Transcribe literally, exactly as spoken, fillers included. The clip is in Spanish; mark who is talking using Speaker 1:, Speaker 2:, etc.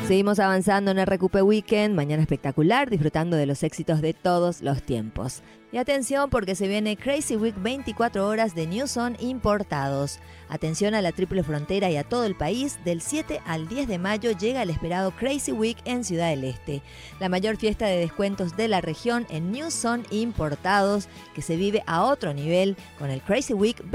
Speaker 1: Seguimos avanzando en R Q P Weekend, mañana espectacular, disfrutando de los éxitos de todos los tiempos. Y atención porque se viene Crazy Week veinticuatro horas de New Son importados. Atención a la triple frontera y a todo el país, del siete al diez de mayo llega el esperado Crazy Week en Ciudad del Este. La mayor fiesta de descuentos de la región en New Son importados, que se vive a otro nivel con el Crazy Week